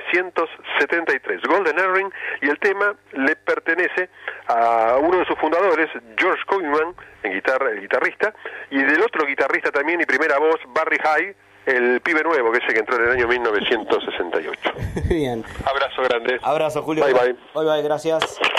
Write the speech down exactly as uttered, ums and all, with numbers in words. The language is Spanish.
novecientos setenta y tres, Golden Earring, y el tema le pertenece a uno de sus fundadores, George Coleman, en guitarra, el guitarrista, y del otro guitarrista también y primera voz, Barry Hay, el pibe nuevo, que es el que entró en el año mil novecientos sesenta y ocho. Bien. Abrazo grande. Abrazo, Julio. Bye, bye. Bye, bye, gracias.